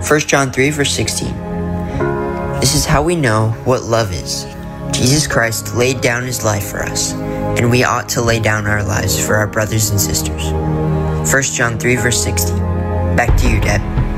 1 John 3, verse 16. This is how we know what love is. Jesus Christ laid down his life for us, and we ought to lay down our lives for our brothers and sisters. 1 John 3, verse 16. Back to you, Dad.